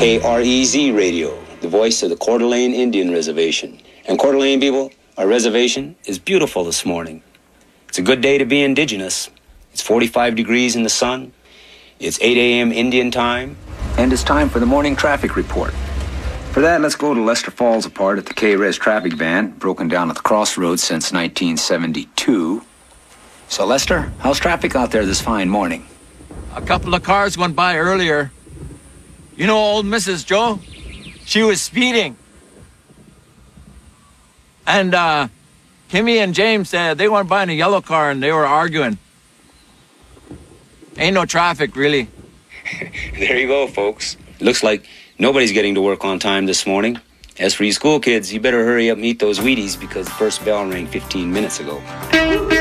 KREZ Radio, the voice of the Coeur d'Alene Indian Reservation. And Coeur d'Alene people, our reservation is beautiful this morning. It's a good day to be indigenous. It's 45 degrees in the sun. It's 8 a.m. Indian time. And it's time for the morning traffic report. For that, let's go to Lester Falls Apart at the K-Res traffic van, broken down at the crossroads since 1972. So, Lester, how's traffic out there this fine morning? A couple of cars went by earlier. You know old Mrs. Joe? She was speeding. And Kimmy and James, they went by in a yellow car and they were arguing. Ain't no traffic, really. There you go, folks. Looks like nobody's getting to work on time this morning. As for you school kids, you better hurry up and eat those Wheaties because the first bell rang 15 minutes ago.